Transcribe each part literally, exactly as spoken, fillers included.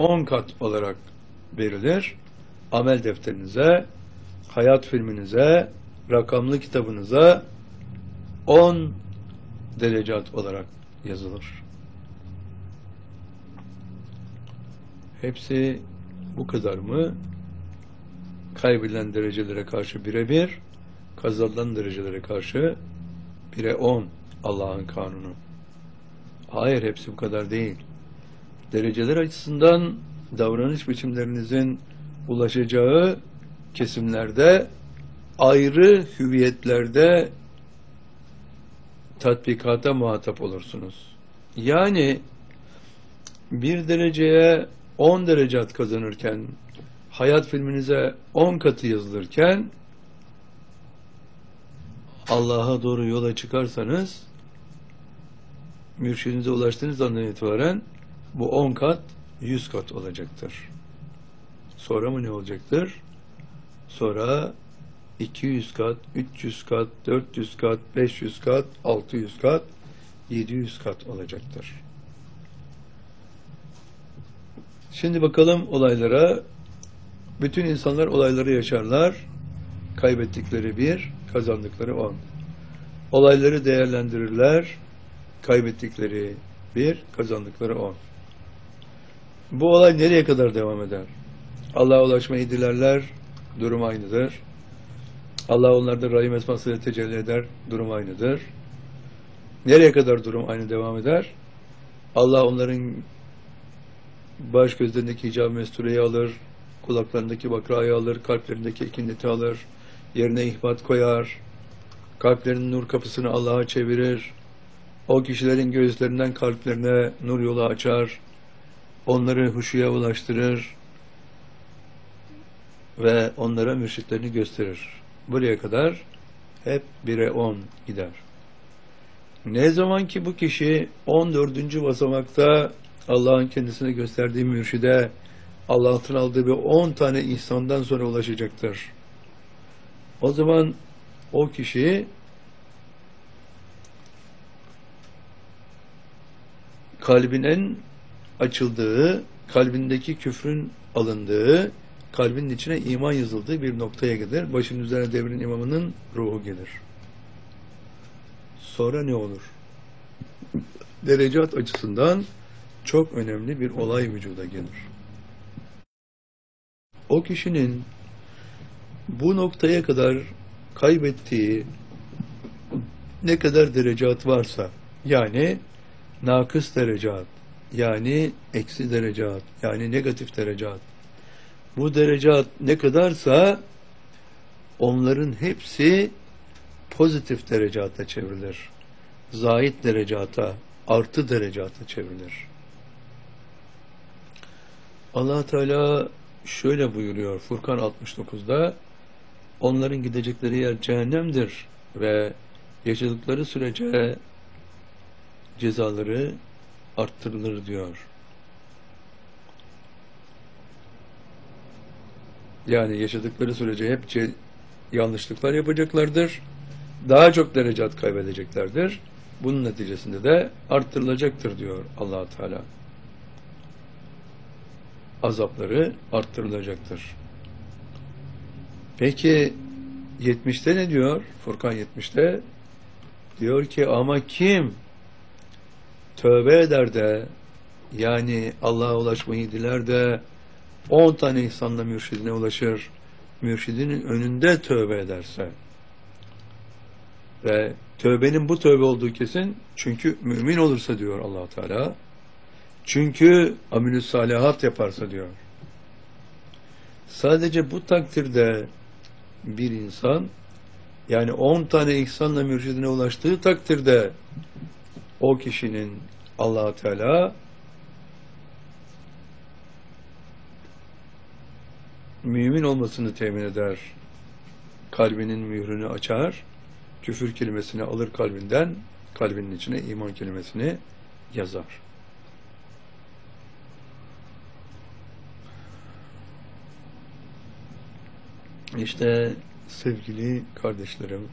on kat olarak verilir. Amel defterinize, hayat filminize, rakamlı kitabınıza on derecat olarak yazılır. Hepsi bu kadar mı? Kaybedilen derecelere karşı bire bir, kazanılan derecelere karşı bire on Allah'ın kanunu. Hayır, hepsi bu kadar değil. Dereceler açısından davranış biçimlerinizin ulaşacağı kesimlerde, ayrı hüviyetlerde tatbikata muhatap olursunuz. Yani bir dereceye on derecat kazanırken, hayat filminize on katı yazılırken, Allah'a doğru yola çıkarsanız, mürşidinize ulaştığınız andan itibaren bu on kat yüz kat olacaktır. Sonra mı ne olacaktır? Sonra iki yüz kat, üç yüz kat, dört yüz kat, beş yüz kat, altı yüz kat, yedi yüz kat olacaktır. Şimdi bakalım olaylara. Bütün insanlar olayları yaşarlar. Kaybettikleri bir, kazandıkları on. Olayları değerlendirirler. Kaybettikleri bir, kazandıkları on. Bu olay nereye kadar devam eder? Allah'a ulaşmayı dilerler, durum aynıdır. Allah onlarda rahim esmasıyla tecelli eder, durum aynıdır. Nereye kadar durum aynı devam eder? Allah onların baş gözlerindeki hicab-ı mestureyi alır, kulaklarındaki bakrayı alır, kalplerindeki ikinneti alır, yerine ihbat koyar, kalplerinin nur kapısını Allah'a çevirir, o kişilerin göğüslerinden kalplerine nur yolu açar, onları huşuya ulaştırır ve onlara mürşitlerini gösterir. Buraya kadar hep bire on gider. Ne zaman ki bu kişi on dördüncü basamakta Allah'ın kendisine gösterdiği mürşide Allah'tan aldığı bir on tane ihsandan sonra ulaşacaktır. O zaman o kişi kalbinin açıldığı, kalbindeki küfrün alındığı, kalbinin içine iman yazıldığı bir noktaya gelir. Başının üzerine devrin imamının ruhu gelir. Sonra ne olur? Derecat açısından çok önemli bir olay vücuda gelir. O kişinin bu noktaya kadar kaybettiği ne kadar derecat varsa, yani nakıs derecat, yani eksi derecat, yani negatif derecat, bu derecat ne kadarsa onların hepsi pozitif derecata çevrilir. Zahid derecata, artı derecata çevrilir. Allah Teala şöyle buyuruyor Furkan altmış dokuzda: onların gidecekleri yer cehennemdir ve yaşadıkları sürece cezaları arttırılır diyor. Yani yaşadıkları sürece hep yanlışlıklar yapacaklardır. Daha çok derecat kaybedeceklerdir. Bunun neticesinde de arttırılacaktır diyor Allah Teala. Azapları arttırılacaktır. Peki yetmişte ne diyor? Furkan yetmişte diyor ki ama kim tövbe eder de, yani Allah'a ulaşmayı diler de on tane ihsanla mürşidine ulaşır, mürşidinin önünde tövbe ederse ve tövbenin bu tövbe olduğu kesin, çünkü mümin olursa diyor Allah Teala, çünkü amilü salihat yaparsa diyor. Sadece bu takdirde bir insan, yani on tane ihsanla mürşidine ulaştığı takdirde o kişinin Allah Teala mümin olmasını temin eder. Kalbinin mührünü açar, küfür kelimesini alır kalbinden, kalbinin içine iman kelimesini yazar. İşte sevgili kardeşlerim,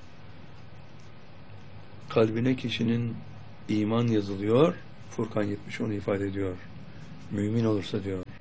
kalbine kişinin iman yazılıyor. Furkan yetmiş onu ifade ediyor. Mümin olursa diyor.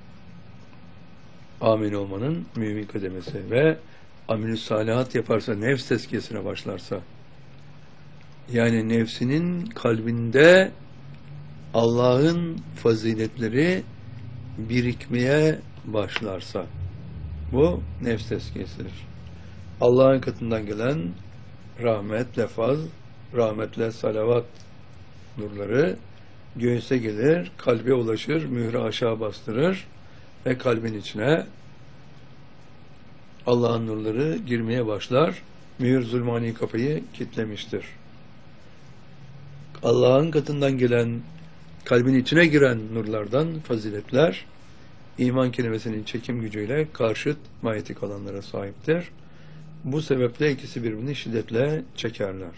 amin olmanın mümin kademesi ve amilü salihat yaparsa, nefs tezkiyesine başlarsa, yani nefsinin kalbinde Allah'ın faziletleri birikmeye başlarsa, bu nefs tezkiyesidir. Allah'ın katından gelen rahmetle faz, rahmetle salavat nurları göğüse gelir, kalbe ulaşır, mührü aşağı bastırır ve kalbin içine Allah'ın nurları girmeye başlar. Mühür zulmani kapıyı kilitlemiştir. Allah'ın katından gelen, kalbin içine giren nurlardan faziletler, iman kelimesinin çekim gücüyle karşıt manyetik alanlara sahiptir. Bu sebeple ikisi birbirini şiddetle çekerler.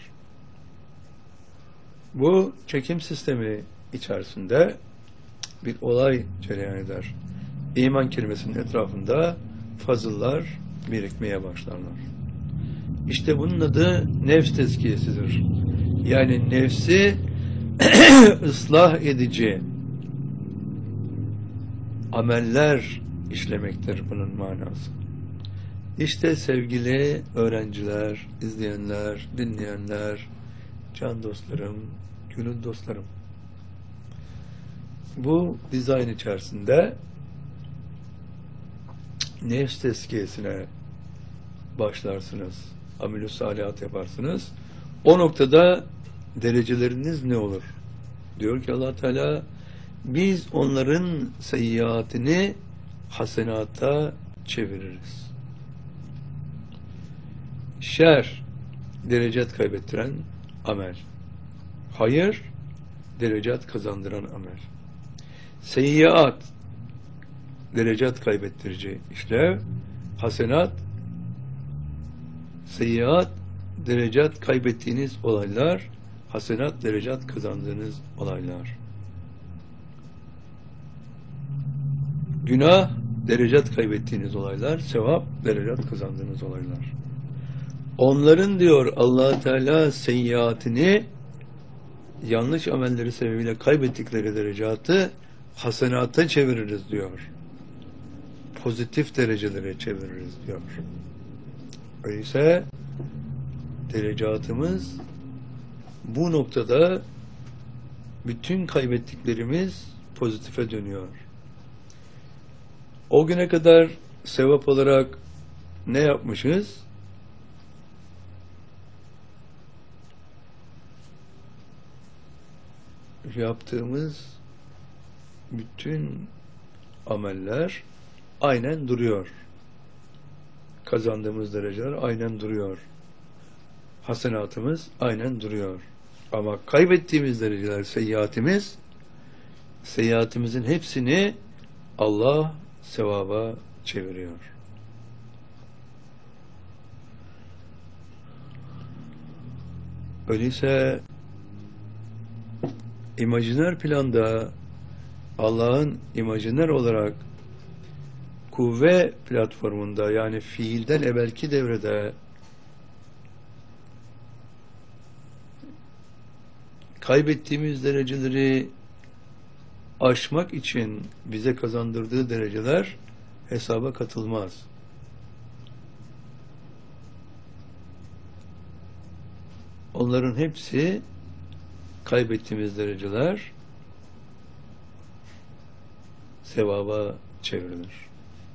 Bu çekim sistemi içerisinde bir olay cereyan eder. İman kelimesinin etrafında fazıllar birikmeye başlarlar. İşte bunun adı nefs tezkiyesidir. Yani nefsi ıslah edici ameller işlemektir bunun manası. İşte sevgili öğrenciler, izleyenler, dinleyenler, can dostlarım, gönül dostlarım, bu dizayn içerisinde nefs tezkiyesine başlarsınız, amel-i salihat yaparsınız. O noktada dereceleriniz ne olur? Diyor ki Allah Teala, biz onların seyyiatini hasenata çeviririz. Şer, derecet kaybettiren amel. Hayır, derecet kazandıran amel. Seyyiat, derecet kaybettirici işlev. Hasenat, seyyiat, derecet kaybettiğiniz olaylar. Hasenat, derecet kazandığınız olaylar. Günah, derecet kaybettiğiniz olaylar. Sevap, derecet kazandığınız olaylar. Onların diyor Allah Teala seyyiatini, yanlış amelleri sebebiyle kaybettikleri derecatı hasenata çeviririz diyor. Pozitif derecelere çeviririz diyor. Öyleyse derecatımız bu noktada, bütün kaybettiklerimiz pozitife dönüyor. O güne kadar sevap olarak ne yapmışız? Yaptığımız bütün ameller aynen duruyor. Kazandığımız dereceler aynen duruyor. Hasenatımız aynen duruyor. Ama kaybettiğimiz dereceler, seyyiatimiz, seyyiatimizin hepsini Allah sevaba çeviriyor. Öyleyse imajiner planda Allah'ın imajiner olarak kuvve platformunda, yani fiilden evvelki devrede kaybettiğimiz dereceleri aşmak için bize kazandırdığı dereceler hesaba katılmaz. Onların hepsi, kaybettiğimiz dereceler sevaba çevrilir.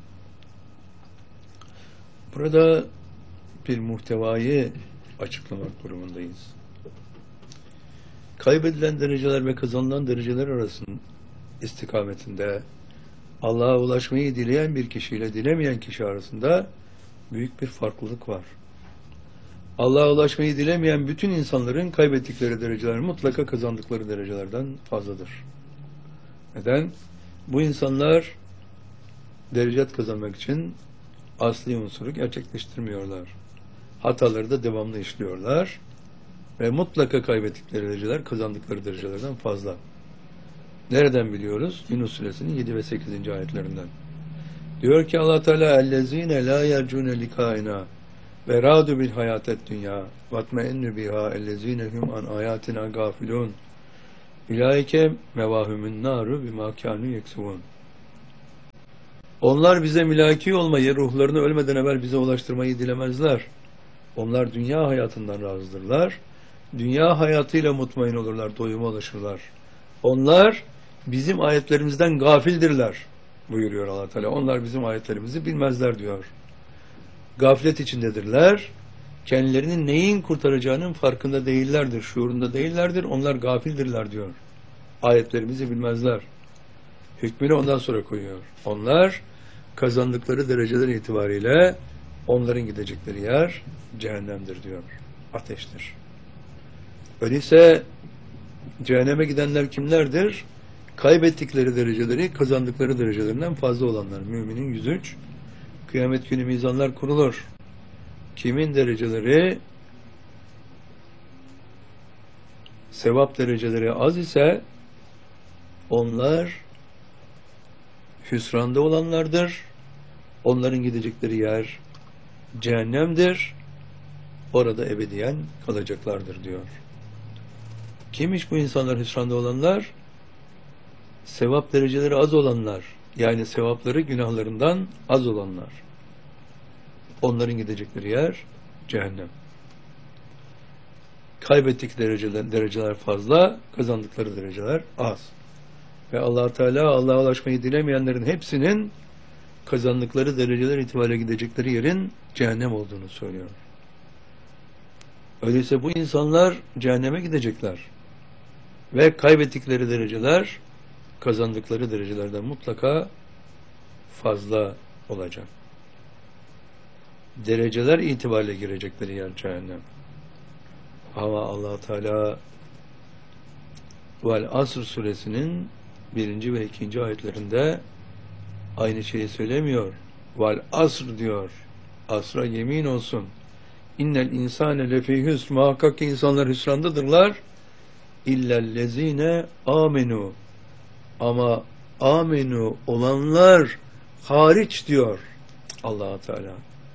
Burada bir muhtevayı açıklamak durumundayız. Kaybedilen dereceler ve kazanılan dereceler arasının istikametinde Allah'a ulaşmayı dileyen bir kişiyle dilemeyen kişi arasında büyük bir farklılık var. Allah'a ulaşmayı dilemeyen bütün insanların kaybettikleri dereceler mutlaka kazandıkları derecelerden fazladır. Neden? Bu insanlar derecet kazanmak için asli unsuru gerçekleştirmiyorlar. Hataları da devamlı işliyorlar ve mutlaka kaybettikleri dereceler kazandıkları derecelerden fazla. Nereden biliyoruz? Yunus Suresinin yedi ve sekizinci ayetlerinden. Diyor ki Allah Teala, "Ellezine la yercune likaina ve radu bil hayatet dünya vatmeinnu biha ellezine hum an ayatina gafilun ilaike mevahumun naru bima kanu yeksubun." Onlar bize mülaki olmayı, ruhlarını ölmeden evvel bize ulaştırmayı dilemezler. Onlar dünya hayatından razıdırlar. Dünya hayatıyla mutmain olurlar, doyuma ulaşırlar. Onlar bizim ayetlerimizden gafildirler buyuruyor Allah Teala. Onlar bizim ayetlerimizi bilmezler diyor. Gaflet içindedirler. Kendilerini neyin kurtaracağının farkında değillerdir, şuurunda değillerdir. Onlar gafildirler diyor. Ayetlerimizi bilmezler. Hükmünü ondan sonra koyuyor. Onlar kazandıkları dereceler itibariyle onların gidecekleri yer cehennemdir diyor. Ateştir. Öyleyse cehenneme gidenler kimlerdir? Kaybettikleri dereceleri kazandıkları derecelerinden fazla olanlar. Müminin yüz üç. Kıyamet günü mizanlar kurulur. Kimin dereceleri sevap dereceleri az ise onlar hüsranda olanlardır. Onların gidecekleri yer cehennemdir. Orada ebediyen kalacaklardır diyor. Kimmiş bu insanlar hüsranda olanlar? Sevap dereceleri az olanlar. Yani sevapları günahlarından az olanlar. Onların gidecekleri yer cehennem. Kaybettikleri dereceler, dereceler fazla, kazandıkları dereceler az. Ve Allah Teala Allah'a ulaşmayı dilemeyenlerin hepsinin kazandıkları dereceler itibariyle gidecekleri yerin cehennem olduğunu söylüyor. Öyleyse bu insanlar cehenneme gidecekler. Ve kaybettikleri dereceler kazandıkları derecelerden mutlaka fazla olacak. Dereceler itibariyle girecekleri yer cehennem. Ama Allah Teala Vel Asr suresinin birinci ve ikinci ayetlerinde aynı şeyi söylemiyor. Vel Asr diyor. Asra yemin olsun. İnnel insane lefî hüsn. Muhakkak ki insanlar hüsrandadırlar. İllellezine amenu. Ama amenu olanlar hariç diyor Allah Teala.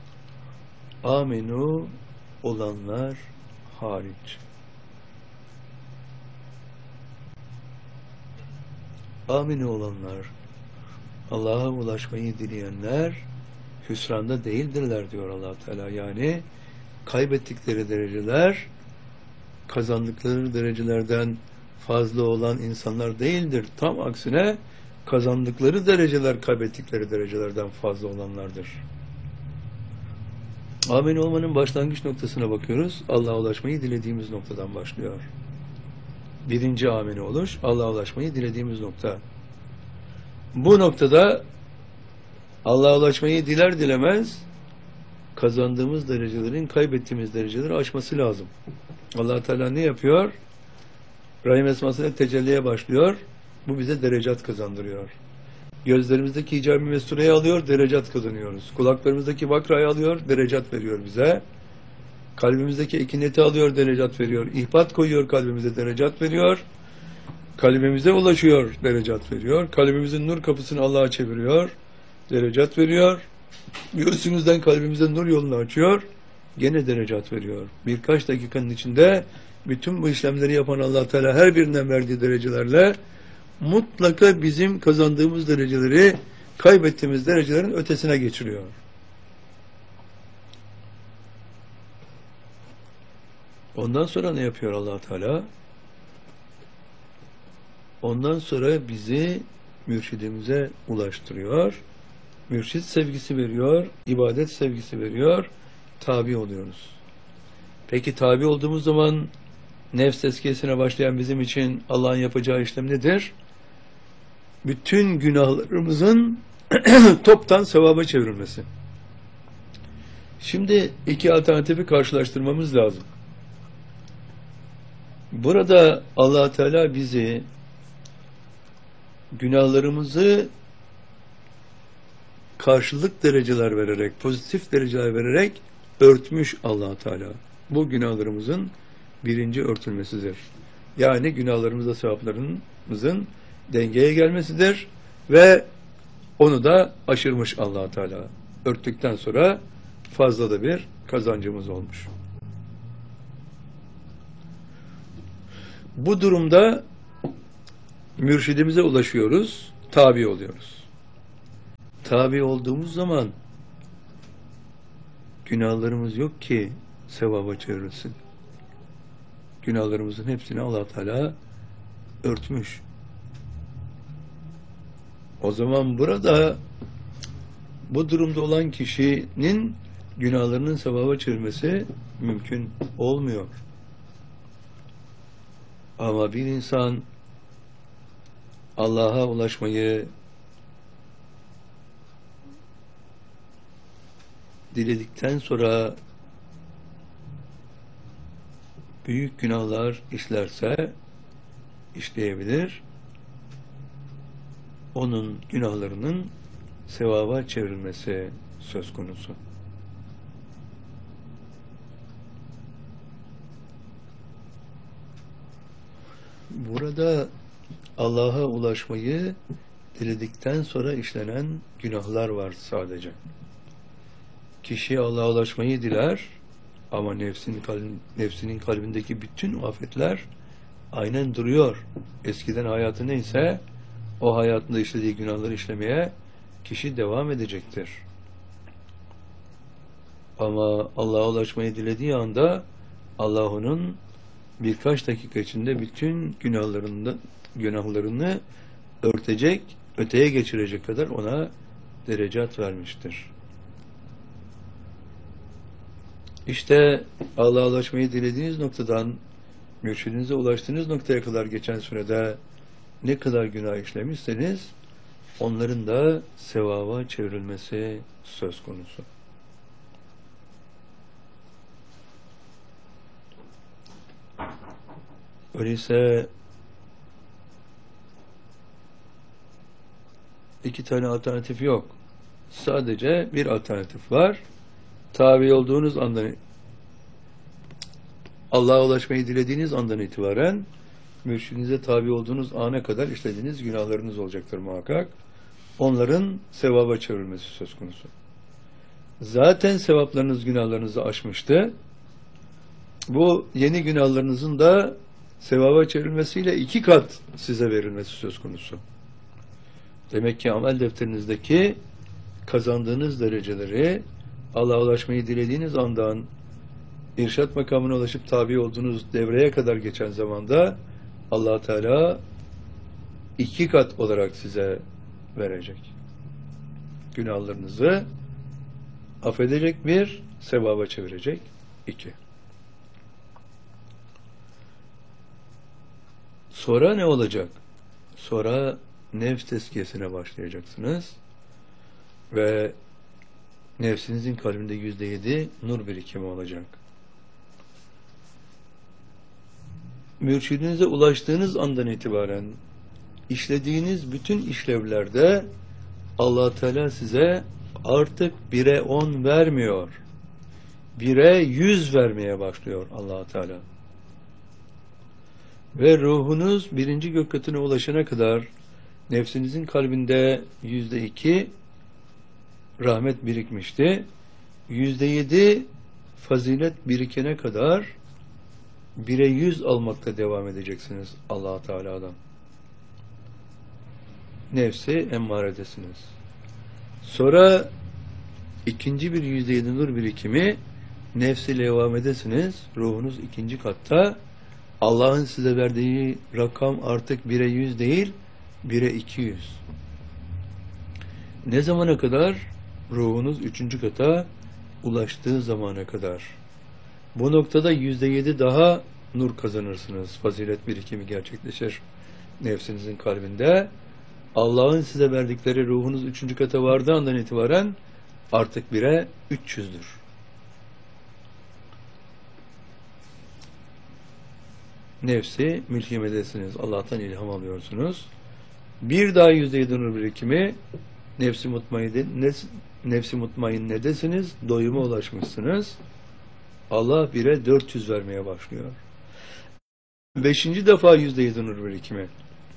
Amenu olanlar hariç. Aminu olanlar, Allah'a ulaşmayı dileyenler hüsranda değildirler diyor Allah Teala. Yani kaybettikleri dereceler kazandıkları derecelerden fazla olan insanlar değildir. Tam aksine kazandıkları dereceler kaybettikleri derecelerden fazla olanlardır. Amin olmanın başlangıç noktasına bakıyoruz. Allah'a ulaşmayı dilediğimiz noktadan başlıyor. Birinci amin oluş, Allah'a ulaşmayı dilediğimiz nokta. Bu noktada Allah'a ulaşmayı diler dilemez kazandığımız derecelerin kaybettiğimiz dereceleri aşması lazım. Allah Teala ne yapıyor? Rahim esmasıyla tecelliye başlıyor. Bu bize derecat kazandırıyor. Gözlerimizdeki icab-ı mestureyi alıyor, derecat kazanıyoruz. Kulaklarımızdaki bakrayı alıyor, derecat veriyor bize. Kalbimizdeki ekineti alıyor, derecat veriyor. İhbat koyuyor kalbimize, derecat veriyor. Kalbimize ulaşıyor, derecat veriyor. Kalbimizin nur kapısını Allah'a çeviriyor, derecat veriyor. Göğsümüzden kalbimize nur yolunu açıyor, gene derecat veriyor. Birkaç dakikanın içinde bütün bu işlemleri yapan Allah Teala her birinden verdiği derecelerle mutlaka bizim kazandığımız dereceleri kaybettiğimiz derecelerin ötesine geçiriyor. Ondan sonra ne yapıyor Allah Teala? Ondan sonra bizi mürşidimize ulaştırıyor. Mürşid sevgisi veriyor, ibadet sevgisi veriyor, tabi oluyoruz. Peki tabi olduğumuz zaman nefs tezkiyesine başlayan bizim için Allah'ın yapacağı işlem nedir? Bütün günahlarımızın toptan sevaba çevrilmesi. Şimdi iki alternatifi karşılaştırmamız lazım. Burada Allah Teala bizi günahlarımızı karşılık dereceler vererek, pozitif dereceler vererek örtmüş Allah Teala. Bu günahlarımızın birinci örtülmesidir. Yani günahlarımızla sevaplarımızın dengeye gelmesidir ve onu da aşırmış Allah Teala. Örttükten sonra fazla da bir kazancımız olmuş. Bu durumda mürşidimize ulaşıyoruz, tabi oluyoruz. tabi olduğumuz zaman günahlarımız yok ki sevaba çevrilsin. Günahlarımızın hepsini Allah Teala örtmüş. O zaman burada bu durumda olan kişinin günahlarının sevaba çevirmesi mümkün olmuyor. Ama bir insan Allah'a ulaşmayı diledikten sonra büyük günahlar işlerse işleyebilir. Onun günahlarının sevaba çevrilmesi söz konusu. Burada Allah'a ulaşmayı diledikten sonra işlenen günahlar var sadece. Kişi Allah'a ulaşmayı diler ama nefsinin, kalbin, nefsinin kalbindeki bütün afetler aynen duruyor. Eskiden hayatı neyse o hayatında işlediği günahları işlemeye kişi devam edecektir. Ama Allah'a ulaşmayı dilediği anda Allah onun birkaç dakika içinde bütün günahlarını, günahlarını örtecek, öteye geçirecek kadar ona derecat vermiştir. İşte Allah'a ulaşmayı dilediğiniz noktadan mürşidinize ulaştığınız noktaya kadar geçen sürede ne kadar günah işlemişseniz onların da sevaba çevrilmesi söz konusu. Öyleyse iki tane alternatif yok. Sadece bir alternatif var. Tabi olduğunuz andan, Allah'a ulaşmayı dilediğiniz andan itibaren mürşidinize tabi olduğunuz ana kadar işlediğiniz günahlarınız olacaktır muhakkak. Onların sevaba çevrilmesi söz konusu. Zaten sevaplarınız günahlarınızı aşmıştı. Bu yeni günahlarınızın da sevaba çevrilmesiyle iki kat size verilmesi söz konusu. Demek ki amel defterinizdeki kazandığınız dereceleri Allah'a ulaşmayı dilediğiniz andan irşat makamına ulaşıp tabi olduğunuz devreye kadar geçen zamanda Allah Teala iki kat olarak size verecek. Günahlarınızı affedecek bir, sevaba çevirecek iki. Sonra ne olacak? Sonra nefs tezkiyesine başlayacaksınız ve nefsinizin kalbinde yüzde yedi nur birikimi olacak. Mürşidinize ulaştığınız andan itibaren işlediğiniz bütün işlevlerde Allah Teala size artık bire on vermiyor. Bire yüz vermeye başlıyor Allah Teala. Ve ruhunuz birinci gök katına ulaşana kadar nefsinizin kalbinde yüzde iki rahmet birikmişti. Yüzde yedi fazilet birikene kadar bire yüz almakta devam edeceksiniz Allah Teala'dan. Nefsi emmaredesiniz. Sonra ikinci bir yüzde yedi nur birikimi nefsi levamedesiniz. Ruhunuz ikinci katta. Allah'ın size verdiği rakam artık bire yüz değil, bire iki yüz. Ne zamana kadar? Ruhunuz üçüncü kata ulaştığı zamana kadar. Bu noktada yüzde yedi daha nur kazanırsınız. Fazilet birikimi gerçekleşir nefsinizin kalbinde. Allah'ın size verdikleri ruhunuz üçüncü kata vardığı andan itibaren artık bire üç yüzdür. Nefsi mülkiyemedesiniz. Allah'tan ilham alıyorsunuz. Bir daha yüzde yedi nur birikimi nefsi mutmainne, nefsi mutmainnedesiniz. Doyuma ulaşmışsınız. Allah bire dört yüz vermeye başlıyor. Beşinci defa yüzde yedi nur birikimi.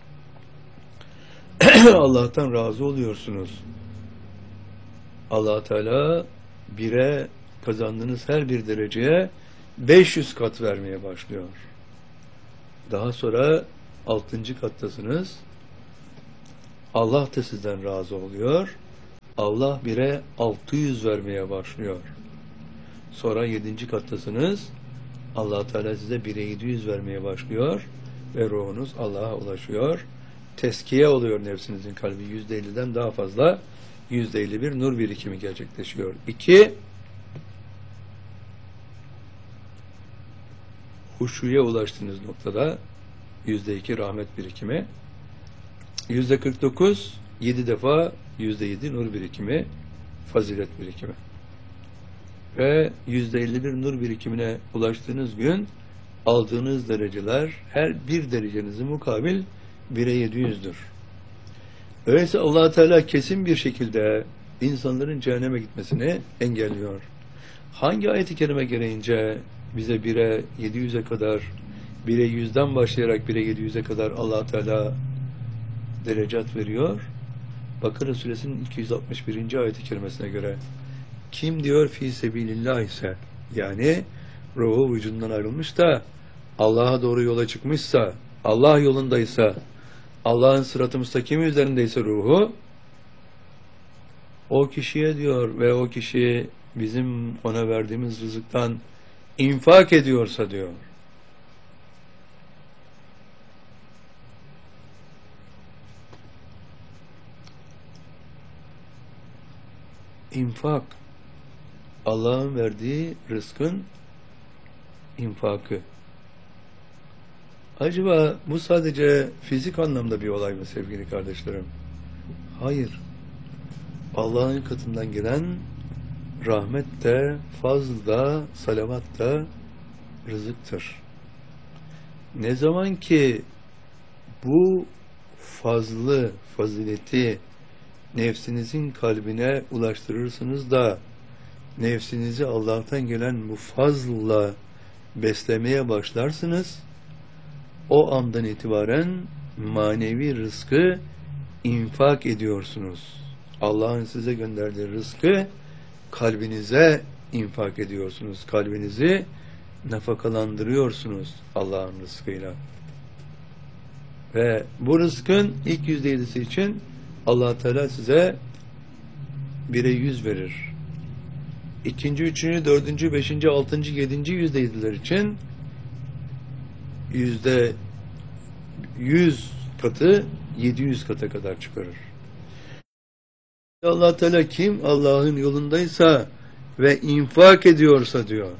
Allah'tan razı oluyorsunuz. Allah Teala bire kazandığınız her bir dereceye beş yüz kat vermeye başlıyor. Daha sonra altıncı kattasınız. Allah da sizden razı oluyor. Allah bire altı yüz vermeye başlıyor. Sonra yedinci kattasınız. Allah Teala size bire yedi yüz vermeye başlıyor ve ruhunuz Allah'a ulaşıyor. Teskiye oluyor nefsinizin, kalbi yüzde elliden daha fazla, yüzde elli bir nur birikimi gerçekleşiyor. İki, huşuya ulaştığınız noktada yüzde iki rahmet birikimi, yüzde kırk dokuz yedi defa yüzde yedi nur birikimi, fazilet birikimi. Ve yüzde elli bir nur birikimine ulaştığınız gün aldığınız dereceler her bir dereceninizin mukabil bire yedi yüzdür. Öyleyse Allah Teala kesin bir şekilde insanların cehenneme gitmesini engelliyor. Hangi ayet-i kerime gereğince bize bire yedi yüze kadar, bire yüzden başlayarak bire yedi yüze kadar Allah Teala derecat veriyor? Bakara suresinin iki yüz altmış birinci ayet-i kerimesine göre kim diyor fi sebilillah ise, yani ruhu vücudundan ayrılmış da Allah'a doğru yola çıkmışsa, Allah yolundaysa, Allah'ın sırat-ı müstakimi üzerindeyse ruhu, o kişiye diyor ve o kişi bizim ona verdiğimiz rızıktan infak ediyorsa diyor, infak, Allah'ın verdiği rızkın infakı. Acaba bu sadece fizik anlamda bir olay mı sevgili kardeşlerim? Hayır. Allah'ın katından gelen rahmet de, fazl da, salavat da rızıktır. Ne zaman ki bu fazlı, fazileti nefsinizin kalbine ulaştırırsınız da nefsinizi Allah'tan gelen bu fazla beslemeye başlarsınız, o andan itibaren manevi rızkı infak ediyorsunuz. Allah'ın size gönderdiği rızkı kalbinize infak ediyorsunuz. Kalbinizi nafakalandırıyorsunuz Allah'ın rızkıyla. Ve bu rızkın ilk yüzde yedisi için Allah Teala size bire yüz verir. İkinci, üçüncü, dördüncü, beşinci, altıncı, yedinci yüzde yediler için yüzde yüz katı yedi yüz kata kadar çıkarır. Allah Teala kim Allah'ın yolundaysa ve infak ediyorsa diyor,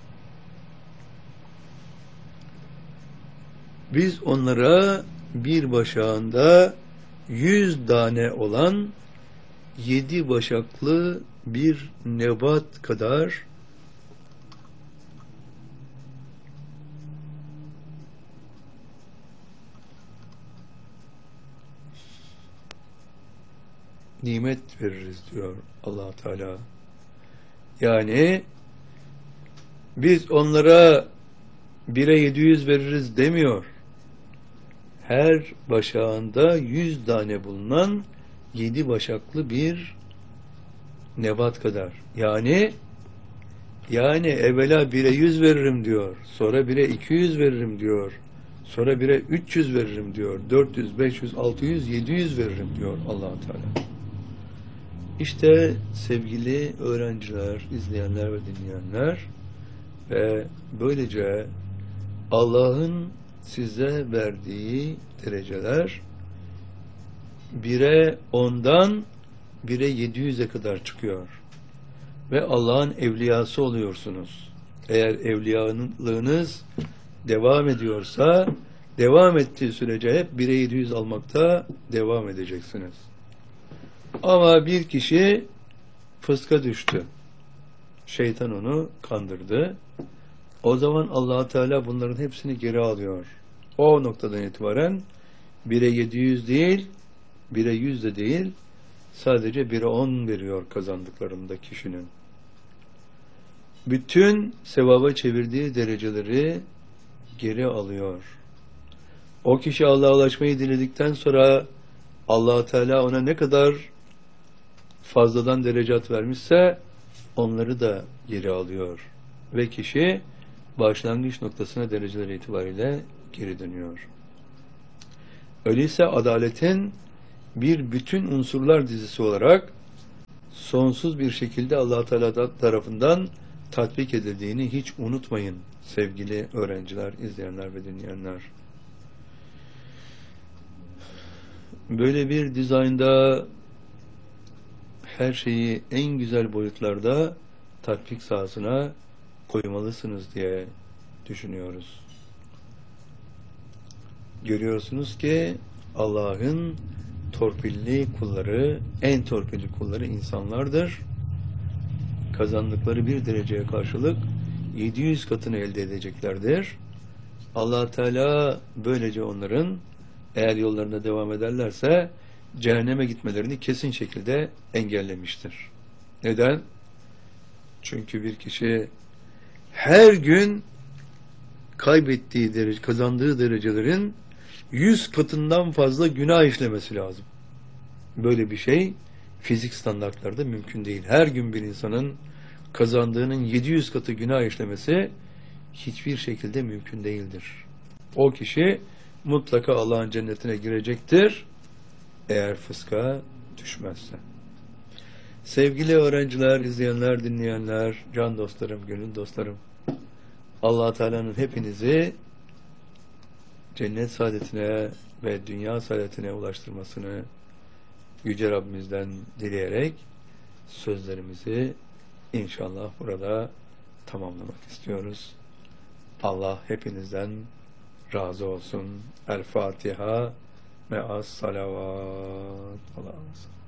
biz onlara bir başağında yüz tane olan yedi başaklı bir nebat kadar nimet veririz diyor Allah Teala. Yani biz onlara bire yedi yüz veririz demiyor. Her başağında yüz tane bulunan yedi başaklı bir nebat kadar. Yani yani evvela bire yüz veririm diyor. Sonra bire iki yüz veririm diyor. Sonra bire üç yüz veririm diyor. dört yüz, beş yüz, altı yüz, yedi yüz veririm diyor Allah Teala. İşte sevgili öğrenciler, izleyenler ve dinleyenler, ve böylece Allah'ın size verdiği dereceler bire ondan bire yedi yüze kadar çıkıyor. Ve Allah'ın evliyası oluyorsunuz. Eğer evliyalığınız devam ediyorsa, devam ettiği sürece hep bire yedi yüz almakta devam edeceksiniz. Ama bir kişi fıska düştü. Şeytan onu kandırdı. O zaman Allah Teala bunların hepsini geri alıyor. O noktadan itibaren bire yedi yüz değil, bire yüz de değil, sadece bire on veriyor kazandıklarında kişinin. Bütün sevaba çevirdiği dereceleri geri alıyor. O kişi Allah'a ulaşmayı diledikten sonra Allah Teala ona ne kadar fazladan derecat vermişse onları da geri alıyor. Ve kişi başlangıç noktasına dereceler itibariyle geri dönüyor. Öyleyse adaletin bir bütün unsurlar dizisi olarak sonsuz bir şekilde Allah Teala tarafından tatbik edildiğini hiç unutmayın sevgili öğrenciler, izleyenler ve dinleyenler. Böyle bir dizaynda her şeyi en güzel boyutlarda tatbik sahasına koymalısınız diye düşünüyoruz. Görüyorsunuz ki Allah'ın torpilli kulları, en torpilli kulları insanlardır. Kazandıkları bir dereceye karşılık yedi yüz katını elde edeceklerdir. Allah Teala böylece onların eğer yollarına devam ederlerse cehenneme gitmelerini kesin şekilde engellemiştir. Neden? Çünkü bir kişi her gün kaybettiği derece, kazandığı derecelerin yüz katından fazla günah işlemesi lazım. Böyle bir şey fizik standartlarda mümkün değil. Her gün bir insanın kazandığının yedi yüz katı günah işlemesi hiçbir şekilde mümkün değildir. O kişi mutlaka Allah'ın cennetine girecektir eğer fıska düşmezse. Sevgili öğrenciler, izleyenler, dinleyenler, can dostlarım, gönül dostlarım, Allah Teala'nın hepinizi cennet saadetine ve dünya saadetine ulaştırmasını Yüce Rabbimizden dileyerek sözlerimizi inşallah burada tamamlamak istiyoruz. Allah hepinizden razı olsun. El Fatiha me'as salavat. Allah'a emanet.